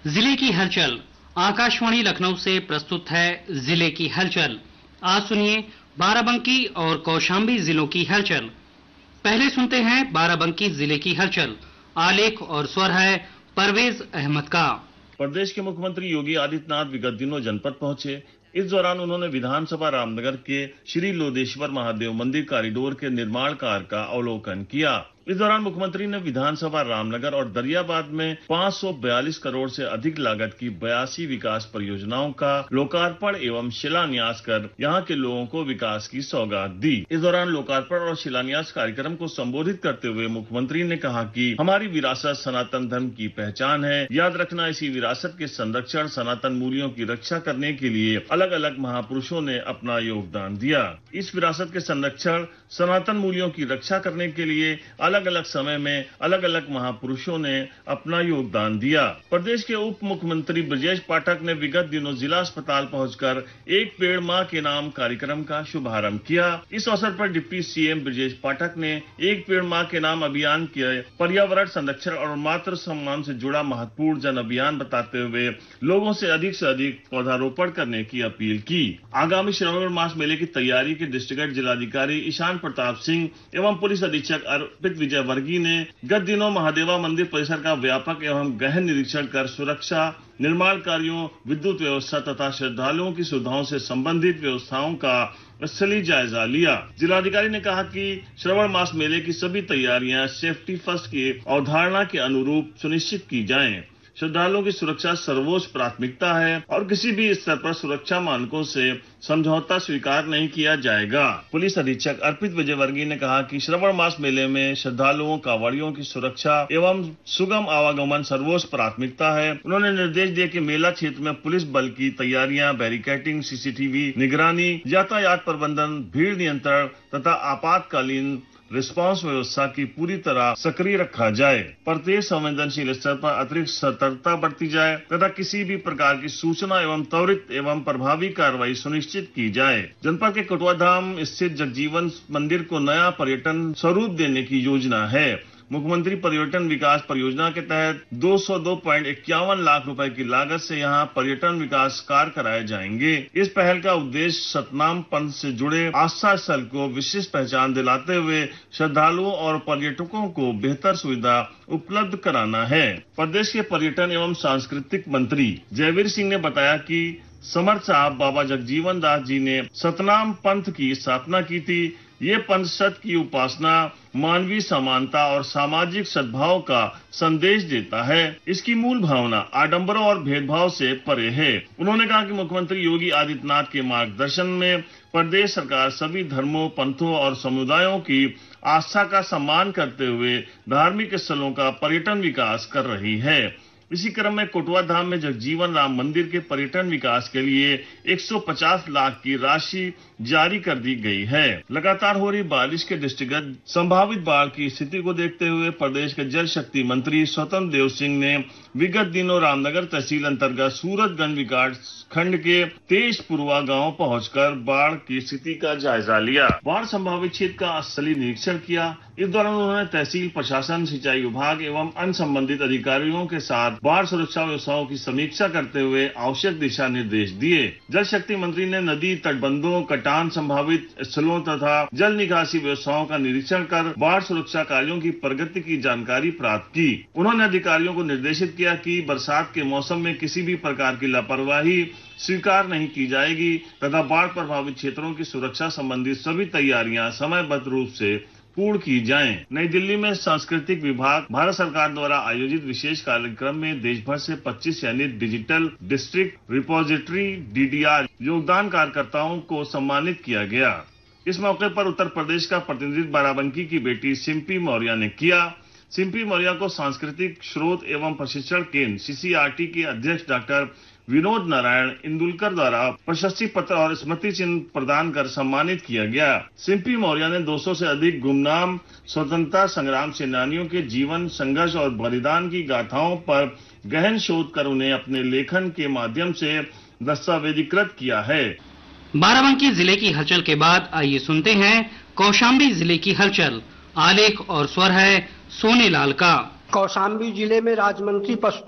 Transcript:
जिले की हलचल। आकाशवाणी लखनऊ से प्रस्तुत है जिले की हलचल। आज सुनिए बाराबंकी और कौशाम्बी जिलों की हलचल। पहले सुनते हैं बाराबंकी जिले की हलचल। आलेख और स्वर है परवेज अहमद का। प्रदेश के मुख्यमंत्री योगी आदित्यनाथ विगत दिनों जनपद पहुंचे। इस दौरान उन्होंने विधानसभा रामनगर के श्री लोदेश्वर महादेव मंदिर कॉरिडोर के निर्माण कार्य का अवलोकन किया। इस दौरान मुख्यमंत्री ने विधानसभा रामनगर और दरियाबाद में 542 करोड़ से अधिक लागत की 82 विकास परियोजनाओं का लोकार्पण एवं शिलान्यास कर यहां के लोगों को विकास की सौगात दी। इस दौरान लोकार्पण और शिलान्यास कार्यक्रम को संबोधित करते हुए मुख्यमंत्री ने कहा कि हमारी विरासत सनातन धर्म की पहचान है। याद रखना, इसी विरासत के संरक्षण, सनातन मूल्यों की रक्षा करने के लिए अलग अलग महापुरुषों ने अपना योगदान दिया। इस विरासत के संरक्षण, सनातन मूल्यों की रक्षा करने के लिए अलग अलग समय में अलग अलग महापुरुषों ने अपना योगदान दिया। प्रदेश के उप मुख्यमंत्री ब्रजेश पाठक ने विगत दिनों जिला अस्पताल पहुंचकर एक पेड़ मां के नाम कार्यक्रम का शुभारंभ किया। इस अवसर पर डिप्टी सीएम ब्रजेश पाठक ने एक पेड़ मां के नाम अभियान के पर्यावरण संरक्षण और मातृ सम्मान से जुड़ा महत्वपूर्ण जन अभियान बताते हुए लोगों से अधिक पौधारोपण करने की अपील की। आगामी श्रावण मास मेले की तैयारी के दृष्टिगत जिलाधिकारी ईशान प्रताप सिंह एवं पुलिस अधीक्षक अर्पित विजय वर्गीय ने गत दिनों महादेवा मंदिर परिसर का व्यापक एवं गहन निरीक्षण कर सुरक्षा, निर्माण कार्यों, विद्युत व्यवस्था तथा श्रद्धालुओं की सुविधाओं से संबंधित व्यवस्थाओं का स्थलीय जायजा लिया। जिलाधिकारी ने कहा कि श्रावण मास मेले की सभी तैयारियां सेफ्टी फर्स्ट की अवधारणा के अनुरूप सुनिश्चित की जाएं। श्रद्धालुओं की सुरक्षा सर्वोच्च प्राथमिकता है और किसी भी स्तर पर सुरक्षा मानकों से समझौता स्वीकार नहीं किया जाएगा। पुलिस अधीक्षक अर्पित विजय वर्गीय ने कहा कि श्रावण मास मेले में श्रद्धालुओं, कांवड़ियों की सुरक्षा एवं सुगम आवागमन सर्वोच्च प्राथमिकता है। उन्होंने निर्देश दिए कि मेला क्षेत्र में पुलिस बल की तैयारियां, बैरिकेडिंग, सीसीटीवी निगरानी, यातायात प्रबंधन, भीड़ नियंत्रण तथा आपातकालीन रिस्पांस व्यवस्था की पूरी तरह सक्रिय रखा जाए। प्रत्येक संवेदनशील स्तर पर अतिरिक्त सतर्कता बरती जाए तथा किसी भी प्रकार की सूचना एवं त्वरित एवं प्रभावी कार्रवाई सुनिश्चित की जाए। जनपद के कटुआ धाम स्थित जगजीवन मंदिर को नया पर्यटन स्वरूप देने की योजना है। मुख्यमंत्री पर्यटन विकास परियोजना के तहत 202.51 लाख रुपए की लागत से यहां पर्यटन विकास कार्य कराए जाएंगे। इस पहल का उद्देश्य सतनाम पंथ से जुड़े आस्था स्थल को विशिष्ट पहचान दिलाते हुए श्रद्धालुओं और पर्यटकों को बेहतर सुविधा उपलब्ध कराना है। प्रदेश के पर्यटन एवं सांस्कृतिक मंत्री जयवीर सिंह ने बताया कि समर्थ साहब बाबा जगजीवन दास जी ने सतनाम पंथ की स्थापना की थी। ये पंथ सत्य की उपासना, मानवीय समानता और सामाजिक सद्भाव का संदेश देता है। इसकी मूल भावना आडंबरों और भेदभाव से परे है। उन्होंने कहा कि मुख्यमंत्री योगी आदित्यनाथ के मार्गदर्शन में प्रदेश सरकार सभी धर्मों, पंथों और समुदायों की आस्था का सम्मान करते हुए धार्मिक स्थलों का पर्यटन विकास कर रही है। इसी क्रम में कोटवा धाम में जगजीवन राम मंदिर के पर्यटन विकास के लिए 150 लाख की राशि जारी कर दी गई है। लगातार हो रही बारिश के दृष्टिगत संभावित बाढ़ की स्थिति को देखते हुए प्रदेश के जल शक्ति मंत्री स्वतंत्र देव सिंह ने विगत दिनों रामनगर तहसील अंतर्गत सूरतगंज विकास खंड के तेजपुरवा गांव पहुंचकर बाढ़ की स्थिति का जायजा लिया। बाढ़ संभावित क्षेत्र का स्थलीय निरीक्षण किया। इस दौरान उन्होंने तहसील प्रशासन, सिंचाई विभाग एवं अन्य संबंधित अधिकारियों के साथ बाढ़ सुरक्षा व्यवस्थाओं की समीक्षा करते हुए आवश्यक दिशा निर्देश दिए। जल शक्ति मंत्री ने नदी तटबंधों, कटान संभावित स्थलों तथा जल निकासी व्यवस्थाओं का निरीक्षण कर बाढ़ सुरक्षा कार्यों की प्रगति की जानकारी प्राप्त की। उन्होंने अधिकारियों को निर्देशित किया कि बरसात के मौसम में किसी भी प्रकार की लापरवाही स्वीकार नहीं की जाएगी तथा बाढ़ प्रभावित क्षेत्रों की सुरक्षा संबंधी सभी तैयारियां समयबद्ध रूप से पूर्ण की जाएं। नई दिल्ली में सांस्कृतिक विभाग भारत सरकार द्वारा आयोजित विशेष कार्यक्रम में देश भर से 25 यानी डिजिटल डिस्ट्रिक्ट रिपोजिटरी DDR योगदान कार्यकर्ताओं को सम्मानित किया गया। इस मौके पर उत्तर प्रदेश का प्रतिनिधित्व बाराबंकी की बेटी सिम्पी मौर्य ने किया। सिम्पी मौर्य को सांस्कृतिक स्रोत एवं प्रशिक्षण केंद्र CCRT के अध्यक्ष डॉक्टर विनोद नारायण इंदुलकर द्वारा प्रशस्ति पत्र और स्मृति चिन्ह प्रदान कर सम्मानित किया गया। सिम्पी मौर्य ने 200 से अधिक गुमनाम स्वतंत्रता संग्राम सेनानियों के जीवन, संघर्ष और बलिदान की गाथाओं पर गहन शोध कर उन्हें अपने लेखन के माध्यम से दस्तावेजीकृत किया है। बाराबंकी जिले की हलचल के बाद आइए सुनते हैं कौशाम्बी जिले की हलचल। आलेख और स्वर है सोनेलाल का। कौशाम्बी जिले में राज्य मंत्री